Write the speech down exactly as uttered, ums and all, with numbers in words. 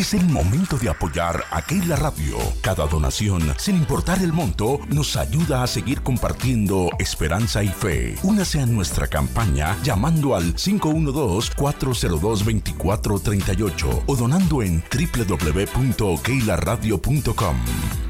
Es el momento de apoyar a Keila Radio. Cada donación, sin importar el monto, nos ayuda a seguir compartiendo esperanza y fe. Únase a nuestra campaña llamando al cinco uno dos, cuatro cero dos, dos cuatro tres ocho o donando en doble u doble u doble u punto keila radio punto com.